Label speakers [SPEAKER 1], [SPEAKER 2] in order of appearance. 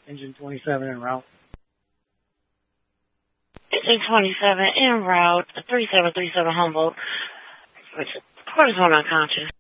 [SPEAKER 1] Engine 27 en route.
[SPEAKER 2] Engine 27 en route, 3737 Humboldt. Cortisone unconscious.